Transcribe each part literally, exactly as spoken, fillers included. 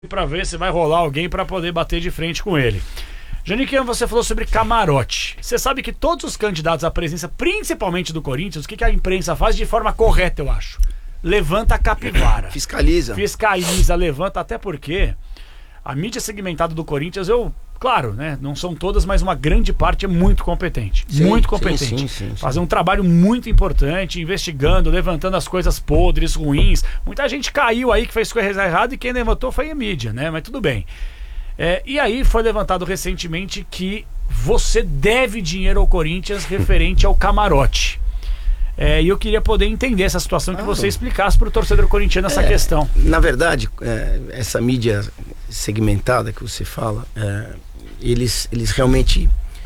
para ver se vai rolar alguém para poder bater de frente com ele. Janiquian, você falou sobre camarote. Você sabe que todos os candidatos à presença, principalmente do Corinthians, o que, que a imprensa faz de forma correta, eu acho? Levanta a capivara. Fiscaliza. Fiscaliza, levanta, até porque a mídia segmentada do Corinthians, eu, claro, né, não são todas, mas uma grande parte é muito competente. Sim, muito competente. Sim, sim, sim, sim. Fazer um trabalho muito importante, investigando, levantando as coisas podres, ruins. Muita gente caiu aí que fez coisa errada e quem levantou foi a mídia, né? Mas tudo bem. É, e aí foi levantado recentemente que você deve dinheiro ao Corinthians referente ao camarote. É, e eu queria poder entender essa situação, que ah, você explicasse para o torcedor corintiano essa é, questão. Na verdade, é, essa mídia segmentada que você fala, é, eles, eles realmente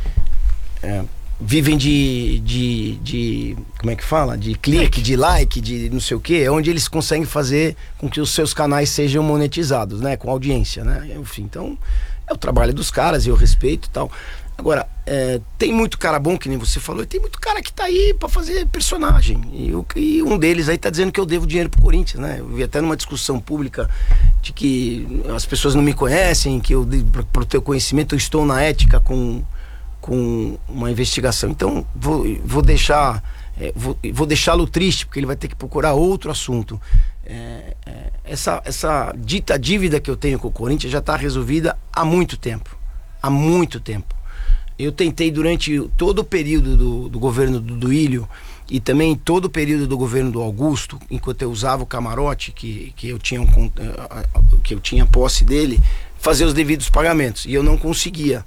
é, vivem de, de, de, como é que fala? De clique, de like, de não sei o que, é onde eles conseguem fazer com que os seus canais sejam monetizados, né? Com audiência, né? Enfim, então, é o trabalho dos caras e eu respeito e tal. Agora, é, tem muito cara bom, que nem você falou, e tem muito cara que tá aí pra fazer personagem. E, eu, e um deles aí tá dizendo que eu devo dinheiro pro Corinthians, né? Eu vi até numa discussão pública de que as pessoas não me conhecem, que eu, pro teu conhecimento, eu estou na ética com, com uma investigação. Então, vou, vou deixar, é, vou, vou deixá-lo triste, porque ele vai ter que procurar outro assunto. É, é, essa, essa dita dívida que eu tenho com o Corinthians já tá resolvida há muito tempo. Há muito tempo. Eu tentei durante todo o período do, do governo do Duílio e também todo o período do governo do Augusto, enquanto eu usava o camarote, que, que, eu, tinha um, que eu tinha posse dele, fazer os devidos pagamentos. E eu não conseguia.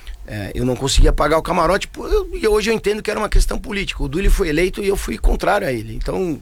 É, eu não conseguia pagar o camarote, e hoje eu entendo que era uma questão política. O Duílio foi eleito e eu fui contrário a ele. Então...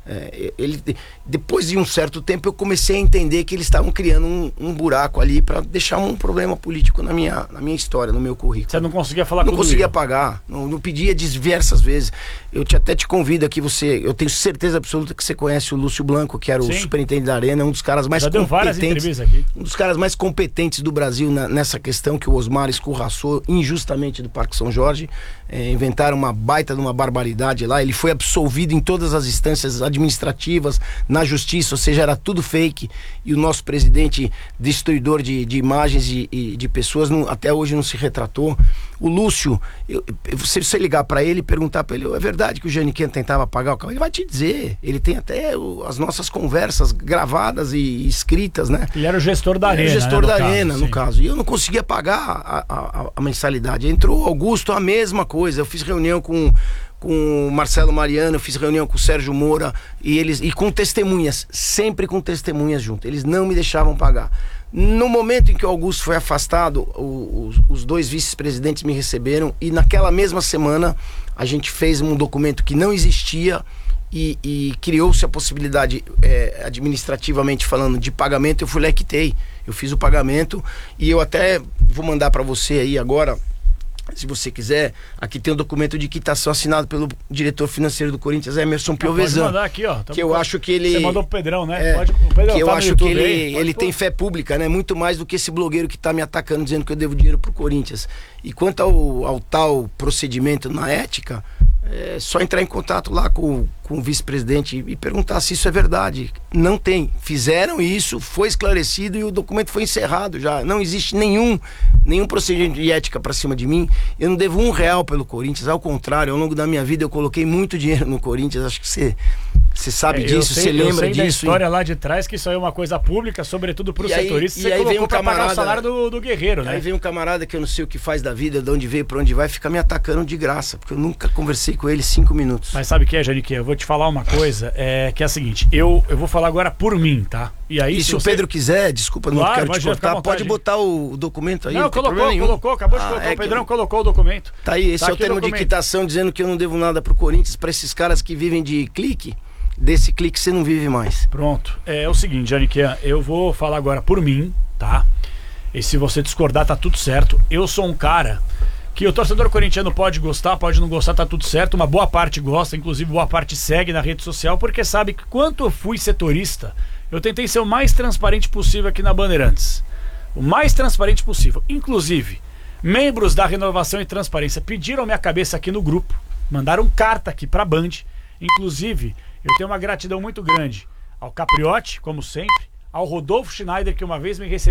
É, ele, depois de um certo tempo eu comecei a entender que eles estavam criando um, um buraco ali para deixar um problema político na minha, na minha história, no meu currículo. Você não conseguia falar não com conseguia ele. pagar, não, não pedia diversas vezes. Eu te, até te convido aqui, você, eu tenho certeza absoluta que você conhece o Lúcio Blanco, que era o Sim. superintendente da Arena, um dos caras mais Já competentes. Deu várias entrevistas aqui. Um dos caras mais competentes do Brasil na, nessa questão que o Osmar escorraçou injustamente do Parque São Jorge. É, inventaram uma baita de uma barbaridade lá. Ele foi absolvido em todas as instâncias administrativas, na justiça, ou seja, era tudo fake. E o nosso presidente, destruidor de, de imagens e, e de pessoas, não, até hoje não se retratou. O Lúcio, eu, se você ligar para ele e perguntar para ele, é verdade que o Janiquian tentava pagar o carro? Ele vai te dizer. Ele tem até o, as nossas conversas gravadas e escritas, né? Ele era o gestor da Arena. Era o gestor né, da caso, Arena, sim. no caso. E eu não conseguia pagar a, a, a mensalidade. Entrou o Augusto, a mesma coisa. Eu fiz reunião com, com o Marcelo Mariano, eu fiz reunião com o Sérgio Moura e, eles, e com testemunhas, sempre com testemunhas junto. Eles não me deixavam pagar. No momento em que o Augusto foi afastado, o, os, os dois vice-presidentes me receberam e naquela mesma semana a gente fez um documento que não existia e, e criou-se a possibilidade, é, administrativamente falando, de pagamento. Eu fui lá e quitei. Eu fiz o pagamento e eu até vou mandar para você aí agora, se você quiser. Aqui tem um documento de quitação assinado pelo diretor financeiro do Corinthians, Emerson Piovesan. Ah, pode mandar aqui, ó. Que eu acho que ele... Você mandou pro Pedrão, né? É, pode, o Pedrão, que eu tá acho que ele, aí, ele tem fé pública, né? Muito mais do que esse blogueiro que tá me atacando, dizendo que eu devo dinheiro pro Corinthians. E quanto ao, ao tal procedimento na ética, é só entrar em contato lá com, com o vice-presidente e, e perguntar se isso é verdade. Não tem. Fizeram isso, foi esclarecido e o documento foi encerrado já. Não existe nenhum, nenhum procedimento de ética pra cima de mim. Eu não devo um real pelo Corinthians, ao contrário, ao longo da minha vida eu coloquei muito dinheiro no Corinthians. Acho que você... Você sabe é, disso, você lembra eu sei disso. Da história e... lá de trás, que isso aí é uma coisa pública, sobretudo para os setoristas. E aí, você e aí vem um pra camarada, pagar o salário do, do guerreiro, né? Aí vem um camarada que eu não sei o que faz da vida, de onde veio, para onde vai, fica me atacando de graça, porque eu nunca conversei com ele cinco minutos. Mas sabe o que é, Janiquian? Eu vou te falar uma coisa, é, que é a seguinte, eu, eu vou falar agora por mim, tá? E aí e se, se você... o Pedro quiser, desculpa, claro, não quero te cortar, pode botar o documento aí. Não, não colocou, colocou, acabou de ah, colocar, é o Pedrão eu... colocou o documento. Tá aí, esse tá é o termo o de quitação dizendo que eu não devo nada pro Corinthians, para esses caras que vivem de clique. Desse clique você não vive mais. Pronto. É, é o seguinte, Janiquian, eu vou falar agora por mim, tá? E se você discordar, tá tudo certo. Eu sou um cara que o torcedor corintiano pode gostar, pode não gostar, tá tudo certo. Uma boa parte gosta, inclusive boa parte segue na rede social, porque sabe que quando eu fui setorista, eu tentei ser o mais transparente possível aqui na Bandeirantes. O mais transparente possível. Inclusive, membros da Renovação e Transparência pediram minha cabeça aqui no grupo, mandaram carta aqui pra Band. Inclusive, eu tenho uma gratidão muito grande ao Capriotti, como sempre, ao Rodolfo Schneider, que uma vez me recebeu